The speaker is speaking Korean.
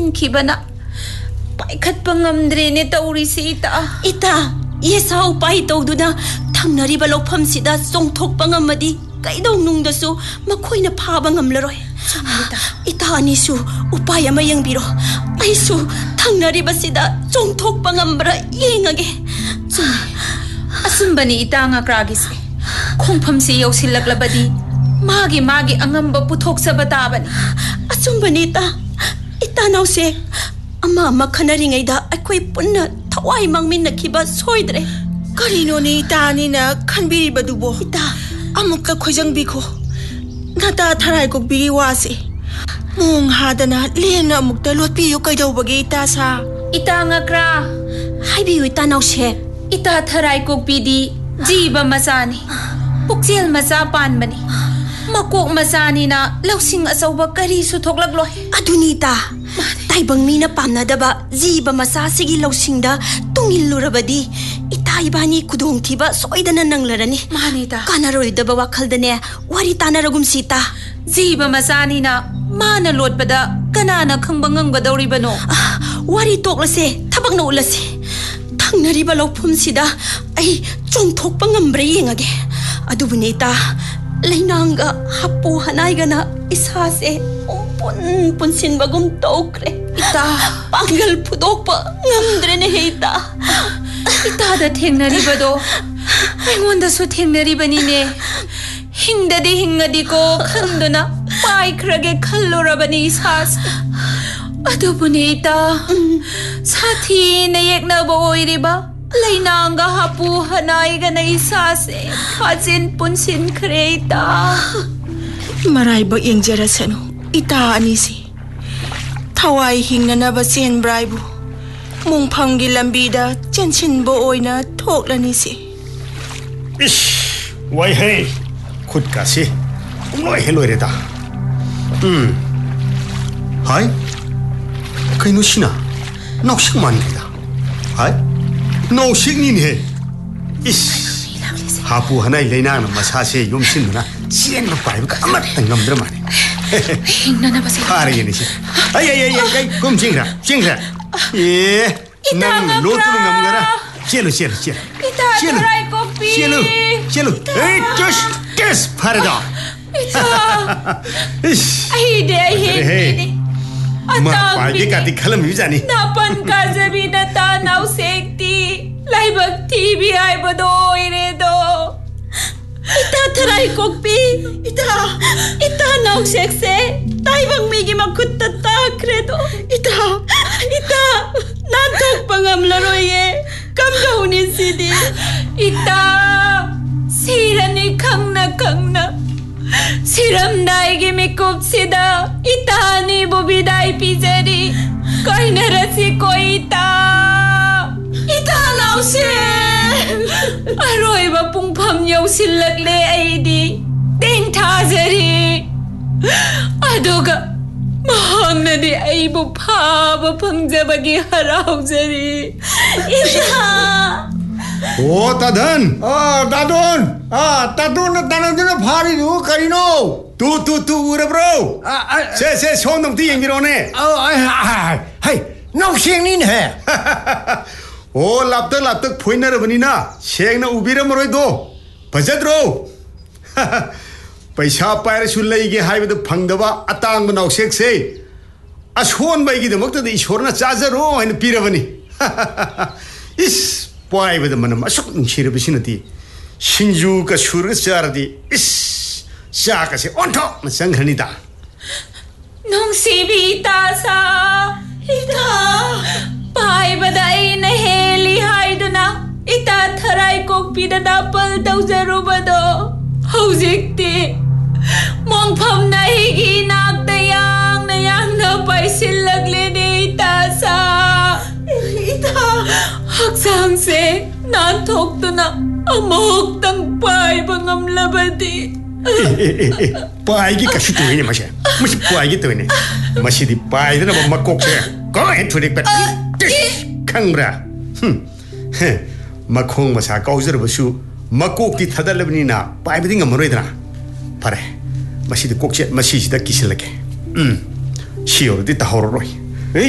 ꯊꯦꯡꯈꯤꯕꯅ ꯄꯥꯏꯈꯠꯄ ꯉꯝꯗ꯭ꯔꯦꯅꯦ ꯇꯧꯔꯤꯁꯤ ꯏꯇꯥ. ꯏꯇꯥ, ꯌꯦꯁꯥ ꯎꯄꯥꯏ ꯇꯧꯗꯨꯅ ꯊꯪꯅꯔꯤꯕ ꯂꯧꯐꯝꯁꯤꯗ ꯆꯣꯡꯊꯣꯛꯄ ꯉꯝꯃꯗꯤ ꯀꯩꯗꯧꯅꯨꯡꯗꯁꯨ ꯃꯈꯣꯏꯅ ꯐꯥꯕ ꯉꯝꯂꯔꯣꯏ. ꯏꯇꯥ ꯑꯅꯤꯁꯨ ꯎꯄꯥꯏ ꯑꯃ ꯌꯦꯡꯕꯤꯔꯣ. ꯑꯩꯁꯨ ꯊꯪꯅꯔꯤꯕꯁꯤꯗ ꯆꯣꯡꯊꯣꯛꯄ ꯉꯝꯕ꯭ꯔꯥ ꯌꯦꯡꯉꯒꯦ. ꯑꯁꯨꯝꯕꯅꯤ ꯏꯇꯥ ꯉꯀ꯭ꯔꯥꯒꯤꯁꯦ. ꯈꯣꯡꯐꯝꯁꯤ ꯌꯧꯁꯤꯜꯂꯛꯂꯕꯗꯤ ꯃꯥꯒꯤ ꯑꯉꯝꯕ ꯄꯨꯊꯣꯛꯆꯕ ꯇꯥꯕꯅꯤ. ꯑꯆꯨꯝꯕꯅꯤ ꯏꯇꯥ. ꯏꯇꯥ ꯅꯥꯎꯁꯦꯛ, ꯑꯃ ꯈꯟꯅꯔꯤꯉꯩꯗ ꯑꯩꯈꯣꯏ ꯄꯨꯟꯅ ꯊꯋꯥꯏ ꯃꯥꯡꯃꯤꯟꯅꯈꯤꯕ ꯁꯣꯏꯗ꯭ꯔꯦ. ꯀꯔꯤꯅꯣꯅꯦ ꯏꯇꯥ ꯑꯅꯤꯅ ꯈꯟꯕꯤꯔꯤꯕꯗꯨꯕꯣ? ꯏꯇꯥ, ꯑꯃꯨꯛꯇ ꯈꯣꯏꯖꯪꯕꯤꯈꯣ. ꯅꯇꯥ ꯊꯔꯥꯏ ꯀꯣꯛꯄꯤꯒꯤ ꯋꯥꯁꯦ ꯃꯣꯡ ꯍꯥꯗꯅ ꯂꯦꯡꯅ ꯑꯃꯨꯛꯇ ꯂꯣꯠꯄꯤꯌꯨ ꯀꯩꯗꯧꯕꯒꯦ ꯏꯇꯥ ꯁꯥ? ꯏꯇꯥ ꯉꯀ꯭ꯔꯥ, ꯍꯥꯏꯕꯤꯌꯨ ꯏꯇꯥ ꯅꯥꯎꯁꯦꯛ. ꯏꯇꯥ ꯊꯔꯥꯏ ꯀꯣꯛꯄꯤꯗꯤ ꯖꯤꯕ ꯃꯆꯥꯅꯤ. ꯄꯨꯛꯆꯦꯜ ꯃꯆꯥ ꯄꯥꯟꯕꯅꯤ. ꯃꯀꯣꯛ ꯃꯆꯥꯅꯤꯅ ꯂꯧꯁꯤꯡ ꯑꯆꯧꯕ ꯀꯔꯤꯁꯨ ꯊꯣꯛꯂꯛꯂꯣꯏ. ꯑꯗꯨꯅꯤ ꯏꯇꯥ. ꯇꯥꯏꯕꯪ ꯃꯤꯅ ꯄꯥꯝꯅꯗꯕ ꯖꯤꯕ ꯃꯆꯥꯁꯤꯒꯤ ꯂꯧꯁꯤꯡꯗ ꯇꯨꯡꯏꯜꯂꯨꯔꯕꯗꯤ ꯏꯇꯥ ꯏꯕꯥꯅꯤ ꯈꯨꯗꯣꯡꯊꯤꯕ ꯁꯣꯏꯗꯅ ꯅꯪꯂꯔꯅꯤ. ꯃꯥꯅꯤ ꯏꯇꯥ. ꯀꯥꯟꯅꯔꯣꯏꯗꯕ ꯋꯥꯈꯜꯗꯅꯦ ꯋꯥꯔꯤ ꯇꯥꯟꯅꯔꯒꯨꯝꯁꯤ ꯏꯇꯥ. ꯖꯤꯕ ꯃꯆꯥꯅꯤꯅ ꯃꯥꯅ ꯂꯣꯠꯄꯗ ꯀꯅꯥꯅ ꯈꯪꯕ ꯉꯝꯒꯗꯧꯔꯤꯕꯅꯣ? ꯋꯥꯔꯤ ꯇꯣꯛꯂꯁꯦ, ꯊꯕꯛꯅ ꯎꯠꯂꯁꯤ. ꯊꯪꯅꯔꯤꯕ ꯂꯧꯐꯝꯁꯤꯗ ꯑꯩ ꯆꯣꯡꯊꯣꯛꯄ ꯉꯝꯕ꯭ꯔꯥ ꯌꯦꯡꯉꯒꯦ. ꯑꯗꯨꯕꯨꯅꯦ ꯏꯇꯥ, ꯂꯩꯅꯥꯡꯒ ꯍꯥꯄꯨ ꯍꯅꯥꯏꯒꯅ ꯏꯁꯥꯁꯦ ꯄꯨꯟꯁꯤꯟꯕꯒꯨꯝ ꯇꯧꯈ꯭ꯔꯦ. ꯏꯇꯥ, ꯄꯥꯡꯒꯜ ꯐꯨꯗꯣꯛꯄ ꯉꯝꯗ꯭ꯔꯦꯅꯦꯍꯦ ꯏꯇꯥ. ꯏꯇꯥꯗ ꯊꯦꯡꯅꯔꯤꯕꯗꯣ ꯑꯩꯉꯣꯟꯗꯁꯨ ꯊꯦꯡꯅꯔꯤꯕꯅꯤꯅꯦ. ꯍꯤꯡꯗꯗꯤ ꯍꯤꯡꯉꯗꯤꯀꯣ ꯈꯟꯗꯨꯅ ꯄꯥꯏꯈ꯭ꯔꯒꯦ ꯈꯜꯂꯨꯔꯕꯅꯤ ꯏꯁꯥꯁꯦ. ꯑꯗꯨꯕꯨꯅꯦ ꯏꯇꯥ, ꯁꯥꯊꯤꯅ ꯌꯦꯛꯅꯕ ꯑꯣꯏꯔꯤꯕ ꯂꯩꯅꯥꯡꯒ ꯍꯥꯄꯨ ꯍꯅꯥꯏꯒꯅ ꯏꯁꯥꯁꯦ ꯐꯥꯖꯤꯟ ꯄꯨꯟꯁꯤꯟꯈ꯭ꯔꯦ ꯏꯇꯥ. ꯃꯔꯥꯏꯕꯛ ꯌꯦꯡꯖꯔꯁꯅꯨ ꯏꯇꯥ ꯑꯅꯤꯁꯤ. ꯊꯋꯥꯏ ꯍꯤꯡꯅꯅꯕ ꯆꯦꯟꯕ꯭ꯔꯥ ꯍꯥꯏꯕꯨ ꯃꯨꯡꯐꯝꯒꯤ ꯂꯝꯕꯤꯗ ꯆꯦꯟꯁꯤꯟꯕ ꯑꯣꯏꯅ ꯊꯣꯛꯂꯅꯤꯁꯤ. 이씨, 와이헤이, 굿가시, 뭐해 노래다. 하이, 그이노 시나, 넉식만이다. 하이, 넉식니네. 이씨, 하부 하나의 레나는 마사세 용신누나 시행로 바이브가 아무것도 남들만해. 힘나나봐서. 파르게니시. 아이, 그럼 징그라. 예, 난 로또는 남겨라. 젤루. 이따 드라이 커피. 젤루. 에이, 쩌스, 파르다. 이따. 아이데. 마, 바이게까지 칼럼 유자니. 나쁜 가자비나 다 나우색티. 라이브 TV 아이버도 이래도. 이따 드라이 꼭비. 이따 나우색세. 타이방 미기만 굳었다 그래도. 이따 난 덕방암러로예. 감가오니 시디. 이따 시라니 강나 시람 나에게 미꼽시다. 이따니 보비다이 피자리 거이나라시 거이다. 이따 나오시 아로이바 뿡팜 여우실락레 아이디 땡타자리 아도가 마음나디 아이보 파버 펑자바기 하라우자리. 이따 오, 따든. 따돈 따는데는 파리도 가리노. 뚜 우레 브로. 세 손놈 뒤에 미로네. 하이, 넉생닌 해. 오, 랍떡 보이나라 버니나. 생나 우비라머로이도. 버자드로. पैसा पाएर सुल्लैगे हाइबदु फंगदबा अतांग नौसेक्से असोन बाइगिदमक्तदि ईश्वरना चाजरो हैन पिरबनी. इस पाइबद मनम असुक नुसिरबसिनति सिंजु का सुरग चारदि इस चाकसे ओन्ठो संघ्रनिता. नुंसिबि तासा इता पाइबद ऐन हेली हाइदुना इता थराई कोकपिदा दापल तौजरुबदो हौजिकति मोंफम नाहिगी नाकदा यांगना पाइसिल्लगलेने इतासा. इता हक्सांगसे नाथोक्तुना अमोक्तंग पाइबा ngamlabadi. पाइगी कछु तोइने मसे पाइगी तोइने मसिदि पाइदना मकोकसे गए थुरिक पट खंग्रा. मखोंग मसा कौजरबसु मकोकति थदलबनिना पाइबदि ngमरोइदना. फरे मसिदि कोकचे मसिसिदा किसिलके. सियोरदि तहररोइ.